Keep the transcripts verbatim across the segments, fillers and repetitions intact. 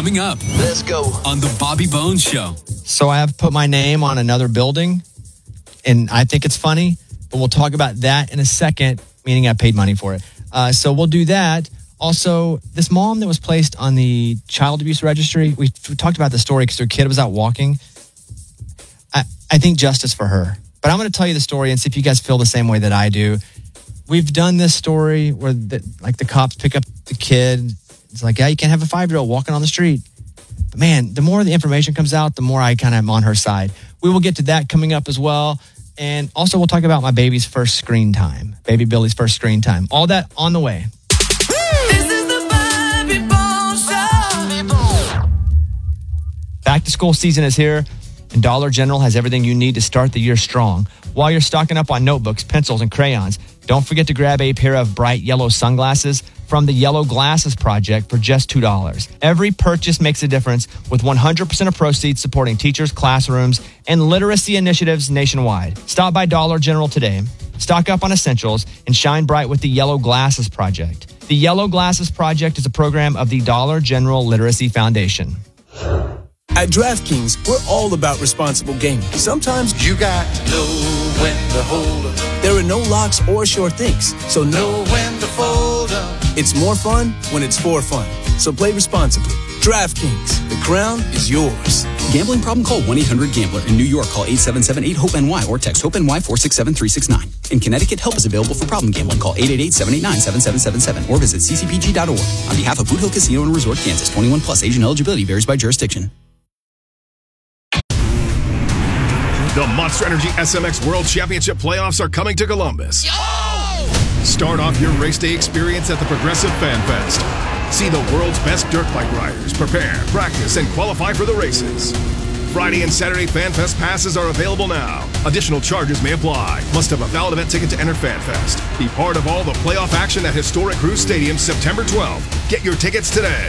Coming up. Let's go. On the Bobby Bones Show. So I have put my name on another building, and I think it's funny, but we'll talk about that in a second, meaning I paid money for it. Uh, so we'll do that. Also, this mom that was placed on the child abuse registry, we, we talked about the story because her kid was out walking. I, I think justice for her. But I'm going to tell you the story and see if you guys feel the same way that I do. We've done this story where the, like the cops pick up the kid. It's like, yeah, you can't have a five-year-old walking on the street. But man, the more the information comes out, the more I kind of am on her side. We will get to that coming up as well. And also we'll talk about my baby's first screen time. Baby Billy's first screen time. All that on the way. This is the Bobby Bones Show. Back to school season is here, and Dollar General has everything you need to start the year strong. While you're stocking up on notebooks, pencils, and crayons, don't forget to grab a pair of bright yellow sunglasses from the Yellow Glasses Project for just two dollars. Every purchase makes a difference, with one hundred percent of proceeds supporting teachers, classrooms, and literacy initiatives nationwide. Stop by Dollar General today, stock up on essentials, and shine bright with the Yellow Glasses Project. The Yellow Glasses Project is a program of the Dollar General Literacy Foundation. At DraftKings, we're all about responsible gaming. Sometimes You got to know when to hold up. there are no locks or sure things, so Know when to fold up. it's more fun when it's for fun. So play responsibly. DraftKings, the crown is yours. Gambling problem? Call one eight hundred gambler. In New York, call eight seven seven eight hope N Y or text HOPE-NY four six seven three six nine. In Connecticut, help is available for problem gambling. Call eight eight eight seven eight nine seven seven seven seven or visit c c p g dot org. On behalf of Boot Hill Casino and Resort, Kansas, twenty-one plus, age and eligibility varies by jurisdiction. The Monster Energy S M X World Championship playoffs are coming to Columbus. Start off your race day experience at the Progressive Fan Fest. See the world's best dirt bike riders prepare, practice, and qualify for the races. Friday and Saturday Fan Fest passes are available now. Additional charges may apply. Must have a valid event ticket to enter Fan Fest. Be part of all the playoff action at historic Cruise Stadium September twelfth. Get your tickets today.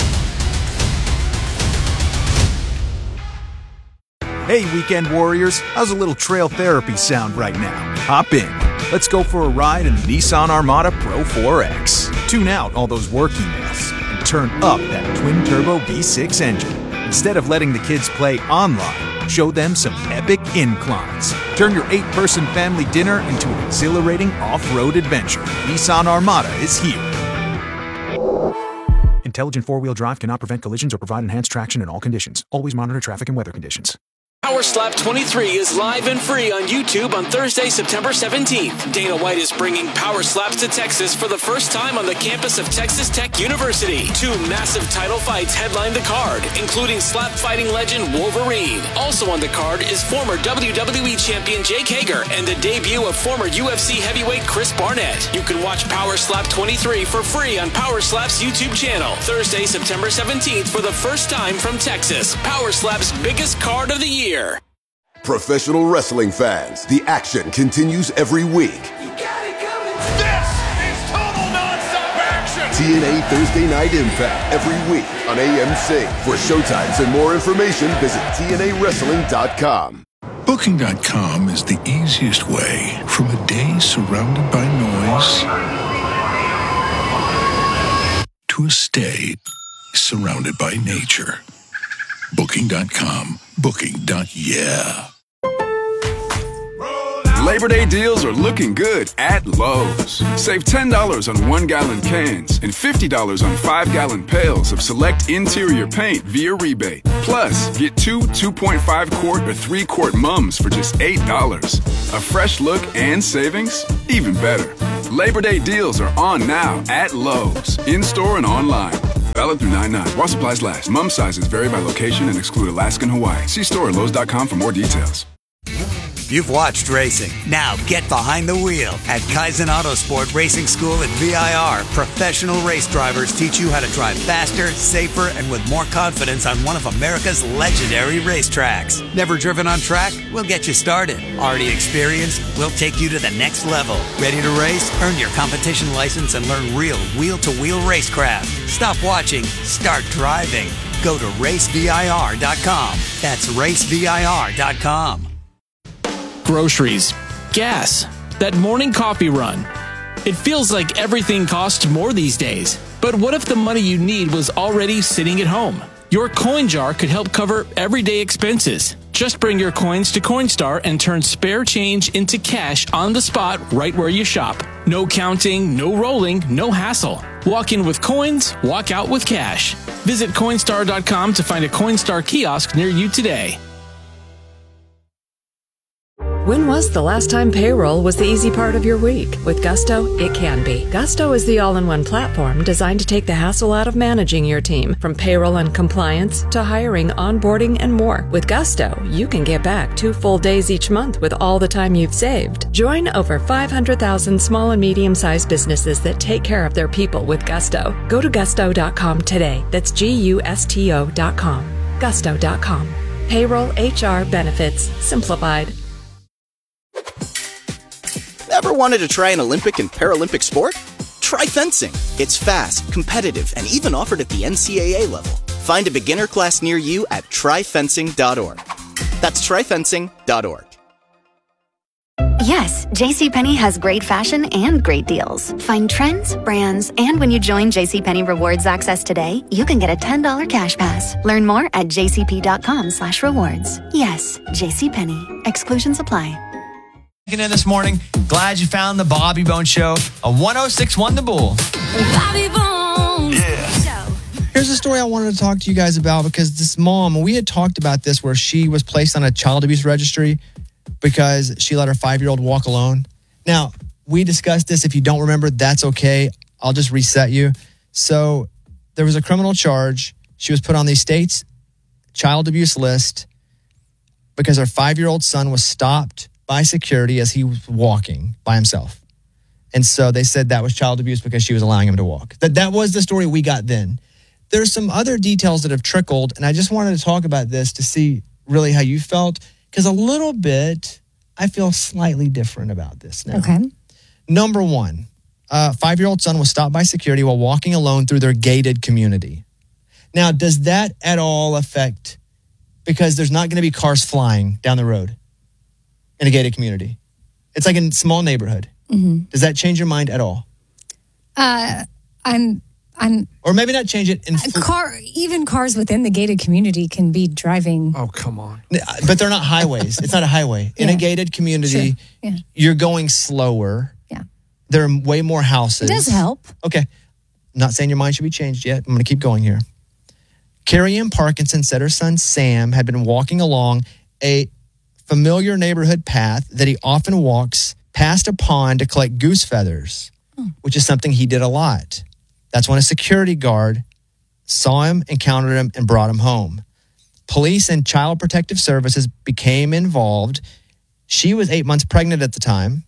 Hey, weekend warriors, how's a little trail therapy sound right now? Hop in. Let's go for a ride in the Nissan Armada Pro four X. Tune out all those work emails and turn up that twin-turbo V six engine. Instead of letting the kids play online, show them some epic inclines. Turn your eight-person family dinner into an exhilarating off-road adventure. Nissan Armada is here. Intelligent four-wheel drive cannot prevent collisions or provide enhanced traction in all conditions. Always monitor traffic and weather conditions. Power Slap twenty-three is live and free on YouTube on Thursday, September seventeenth. Dana White is bringing Power Slaps to Texas for the first time on the campus of Texas Tech University. Two massive title fights headline the card, including slap fighting legend Wolverine. Also on the card is former W W E champion Jake Hager and the debut of former U F C heavyweight Chris Barnett. You can watch Power Slap twenty-three for free on Power Slap's YouTube channel. Thursday, September seventeenth for the first time from Texas. Power Slap's biggest card of the year. Professional wrestling fans, the action continues every week. You got it coming. This is total nonstop action. T N A Thursday Night Impact every week on A M C. For showtimes and more information, visit T N A wrestling dot com. Booking dot com is the easiest way from a day surrounded by noise to a stay surrounded by nature. Booking dot com. Booking. Yeah. Labor Day deals are looking good at Lowe's. Save ten dollars on one-gallon cans and fifty dollars on five-gallon pails of select interior paint via rebate. Plus, get two two point five quart or three quart mums for just eight dollars. A fresh look and savings? Even better. Labor Day deals are on now at Lowe's, in-store and online. Valid through nine nine. While supplies last. Mum sizes vary by location and exclude Alaska and Hawaii. See store at Lowe's dot com for more details. You've watched racing. Now get behind the wheel. At Kaizen Autosport Racing School at V I R, professional race drivers teach you how to drive faster, safer, and with more confidence on one of America's legendary racetracks. Never driven on track? We'll get you started. Already experienced? We'll take you to the next level. Ready to race? Earn your competition license and learn real wheel-to-wheel racecraft. Stop watching. Start driving. Go to race V I R dot com. That's race V I R dot com. Groceries, gas, that morning coffee run. It feels like everything costs more these days. But what if the money you need was already sitting at home? Your coin jar could help cover everyday expenses. Just bring your coins to Coinstar and turn spare change into cash on the spot right where you shop. No counting, no rolling, no hassle. Walk in with coins, walk out with cash. Visit Coinstar dot com to find a Coinstar kiosk near you today. When was the last time payroll was the easy part of your week? With Gusto, it can be. Gusto is the all-in-one platform designed to take the hassle out of managing your team, from payroll and compliance to hiring, onboarding, and more. With Gusto, you can get back two full days each month with all the time you've saved. Join over five hundred thousand small and medium-sized businesses that take care of their people with Gusto. Go to gusto dot com today. That's G U S T O dot com. gusto dot com. Payroll, H R, benefits, simplified. Ever wanted to try an Olympic and Paralympic sport? Try fencing. It's fast, competitive, and even offered at the N C A A level. Find a beginner class near you at try fencing dot org. That's try fencing dot org. Yes, JCPenney has great fashion and great deals. Find trends, brands, and when you join JCPenney Rewards Access today, you can get a ten dollars cash pass. Learn more at j c p dot com slash rewards. Yes, JCPenney. Exclusions apply. In this morning, glad you found the Bobby Bones Show, a one oh six one The Bull. Bobby Bones Show. Here's a story I wanted to talk to you guys about because this mom, we had talked about this where she was placed on a child abuse registry because she let her five-year-old walk alone. Now, we discussed this. If you don't remember, that's okay. I'll just reset you. So there was a criminal charge. She was put on the state's child abuse list because her five-year-old son was stopped by security as he was walking by himself. And so they said that was child abuse because she was allowing him to walk. That that was the story we got then. There's some other details that have trickled, and I just wanted to talk about this to see really how you felt, because a little bit, I feel slightly different about this now. Okay. Number one, uh, five-year-old son was stopped by security while walking alone through their gated community. Now, does that at all affect, because there's not going to be cars flying down the road in a gated community. It's like a small neighborhood. Mm-hmm. Does that change your mind at all? Uh, I'm, I'm, or maybe not change it. In fl- car, even cars within the gated community can be driving. Oh, come on! But they're not highways. It's not a highway. In Yeah. a gated community, Sure. Yeah. you're going slower. Yeah. There are way more houses. It does help. Okay. Not saying your mind should be changed yet. I'm going to keep going here. Carrie Ann Parkinson said her son Sam had been walking along a familiar neighborhood path that he often walks past a pond to collect goose feathers, Hmm. which is something he did a lot. That's when a security guard saw him, encountered him, and brought him home. Police and Child Protective Services became involved. She was eight months pregnant at the time,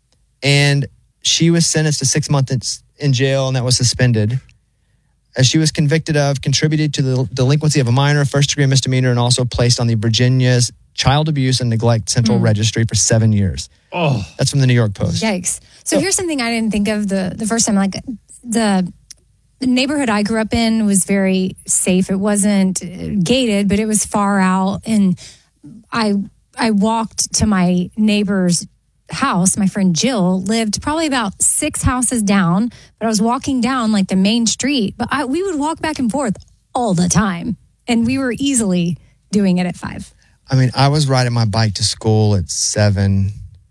and she was sentenced to six months in jail, and that was suspended. As she was convicted of contributed to the delinquency of a minor, first-degree misdemeanor, and also placed on the Virginia's Child Abuse and Neglect Central Mm. Registry for seven years. Oh, that's from the New York Post. Yikes. So here's something I didn't think of the, the first time. Like the, the neighborhood I grew up in was very safe. It wasn't gated, but it was far out. And I I walked to my neighbor's house. My friend Jill lived probably about six houses down, but I was walking down like the main street. But I, we would walk back and forth all the time. And we were easily doing it at five. I mean, I was riding my bike to school at seven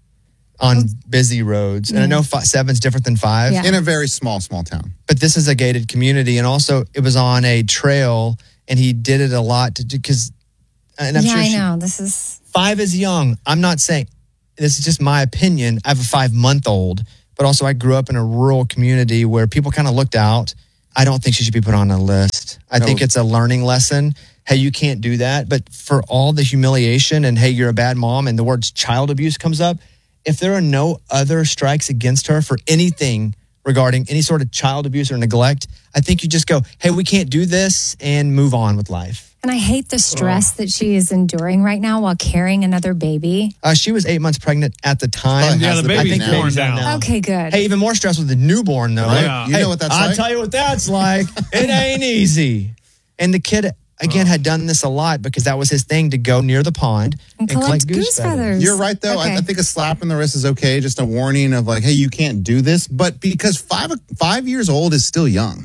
on busy roads. And I know five, seven's different than five. In a very small, small town. But this is a gated community. And also, it was on a trail, and he did it a lot to because, and I'm yeah, sure I she- know. This is five is young. I'm not saying, this is just my opinion. I have a five-month-old, but also I grew up in a rural community where people kind of looked out. I don't think she should be put on a list. I think it's a learning lesson. Hey, you can't do that. But for all the humiliation and, hey, you're a bad mom, and the words child abuse comes up, if there are no other strikes against her for anything regarding any sort of child abuse or neglect, I think you just go, hey, we can't do this, and move on with life. And I hate the stress that she is enduring right now while carrying another baby. Uh, she was eight months pregnant at the time. Oh, yeah, the I baby's think born baby's out now. now. Okay, good. Hey, even more stress with the newborn, though. Right? Right? You Hey, know what that's I'll like? tell you what that's like. It ain't easy. And the kid, again, had done this a lot because that was his thing, to go near the pond And collect goose feathers. You're right, though. I, Okay. I think a slap in the wrist is okay. Just a warning of like, hey, you can't do this. But because five five years old is still young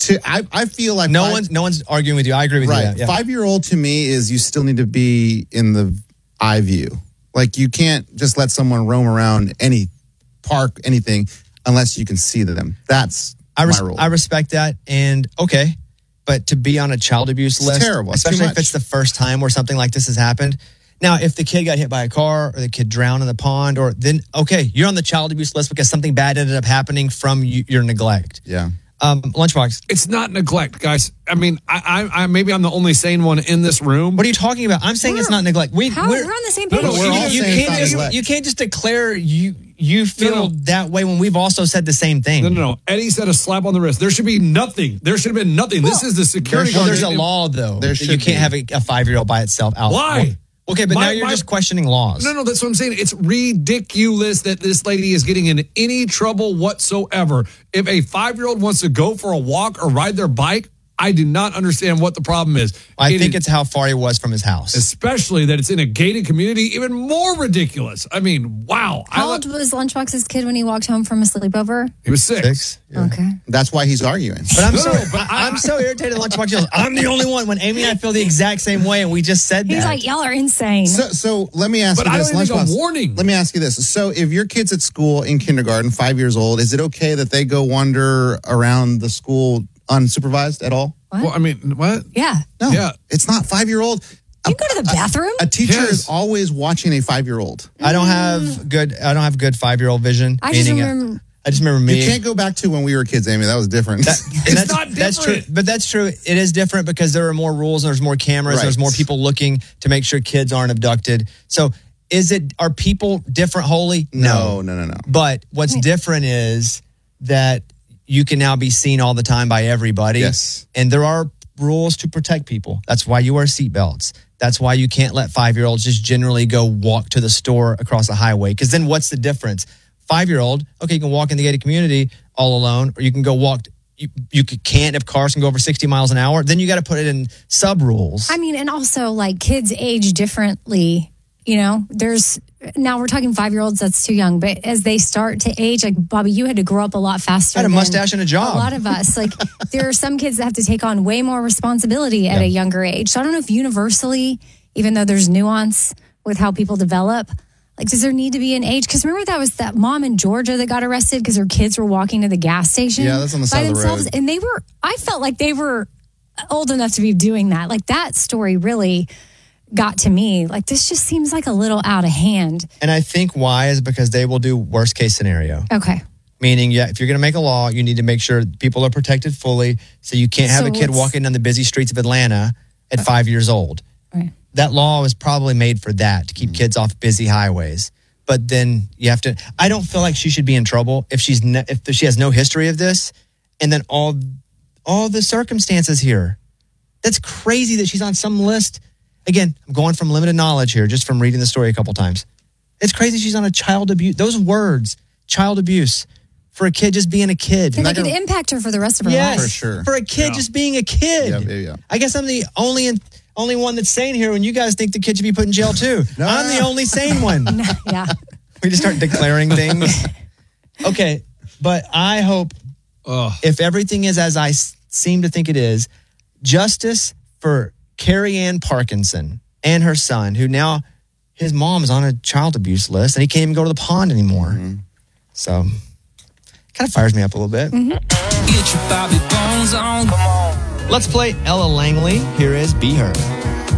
To I, I feel like no five, one's no one's arguing with you. I agree with right. you. Yeah. Five year old to me is you still need to be in the eye view. Like you can't just let someone roam around any park, anything, unless you can see them. That's I res- my rule. I respect that, and okay, but to be on a child abuse It's list, terrible. It's too especially if much. it's the first time where something like this has happened. Now, if the kid got hit by a car or the kid drowned in the pond, or then okay, you're on the child abuse list because something bad ended up happening from you, your neglect. Yeah. Um, Lunchbox. It's not neglect, guys. I mean, I, I, I maybe I'm the only sane one in this room. What are you talking about? I'm saying We're- it's not neglect. We, How? we're, We're on the same No, page. no, we're you, all you saying it's can't not just, neglect. you can't just declare you you feel No, no. that way when we've also said the same thing. No, no, no. Eddie said a slap on the wrist. There should be nothing. There should have been nothing. This is the security Well, guard. there's a law though. There that should you can't be. have a, a five year old by itself out. Why? Okay, but My- now you're my- just questioning laws. No, no, that's what I'm saying. It's ridiculous that this lady is getting in any trouble whatsoever. If a five-year-old wants to go for a walk or ride their bike, I do not understand what the problem is. I It think is- it's how far he was from his house. especially that it's in a gated community, even more ridiculous. I mean, wow. I How let- old was Lunchbox's kid when he walked home from a sleepover? he was six. Six. Okay. That's why he's arguing. But I'm No, so no, but I, I'm so irritated. Lunchbox yells, I'm the only one. When Amy and I feel the exact same way, and we just said that. He's like, y'all are insane. So, so let me ask But you I this. don't even think Lunchbox. a warning. Let me ask you this. So if your kid's at school in kindergarten, five years old, is it okay that they go wander around the school unsupervised at all? What? Well, I mean, what? yeah. No. Yeah. It's not five-year-old. You go to the bathroom? A teacher Yes. is always watching a five-year-old. I don't have good. I don't have good five year old vision. I just meaning, uh, remember. I just remember me. You can't go back to when we were kids, Amy. That was different. That- and It's that's, not That's true, different. but that's true. It is different because there are more rules and there's more cameras. Right. There's more people looking to make sure kids aren't abducted. So, is it? Are people different wholly? no, no, no, no. But what's different is that you can now be seen all the time by everybody. Yes. And there are rules to protect people. That's why you wear seatbelts. That's why you can't let five-year-olds just generally go walk to the store across the highway. Because then what's the difference? Five-year-old, okay, you can walk in the gated community all alone, or you can go walk. You, you can't if cars can go over sixty miles an hour. Then you got to put it in sub rules. I mean, and also like kids age differently. You know, there's now we're talking five year olds, that's too young. But as they start to age, like Bobby, you had to grow up a lot faster. I had a than mustache and a job. A lot of us, like there are some kids that have to take on way more responsibility at Yeah. a younger age. So I don't know if universally, even though there's nuance with how people develop, like does there need to be an age? Because remember that was that mom in Georgia that got arrested because her kids were walking to the gas station. Yeah, that's on the by side of the themselves, road. and they were. I felt like they were old enough to be doing that. Like that story really got to me. Like this just seems like a little out of hand. and I think why is because they will do worst case scenario. Okay. Meaning, yeah, if you're going to make a law, you need to make sure people are protected fully. So you can't have So a kid what's- walking down the busy streets of Atlanta at five years old. Right. That law was probably made for that, to keep kids off busy highways. But then you have to. I don't feel like she should be in trouble if she's ne- if she has no history of this, and then all all the circumstances here. That's crazy that she's on some list. Again, I'm going from limited knowledge here, just from reading the story a couple times. It's crazy she's on a child abuse. Those words, child abuse, for a kid just being a kid. And it could impact her for the rest of her Yes, life. For sure. For a kid Yeah. just being a kid. Yeah, yeah, yeah. I guess I'm the only only one that's sane here when you guys think the kid should be put in jail too. No, I'm no, the no. only sane one. Yeah. We just start declaring things. Okay, but I hope Ugh. if everything is as I s- seem to think it is, justice for Carrie Ann Parkinson and her son, who now his mom's on a child abuse list and he can't even go to the pond anymore. Mm-hmm. So kind of fires me up a little bit. Get your Bobby Bones on. Come on. Let's play Ella Langley. Here is Be Her.